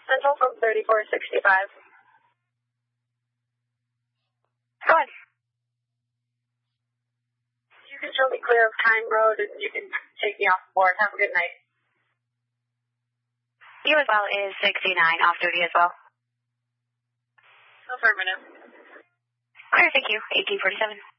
Central from 3465. Go ahead. You can show me clear of Time Road and you can take me off board. Have a good night. You as well is 69 off duty as well. Affirmative. Clear, thank you. 1847.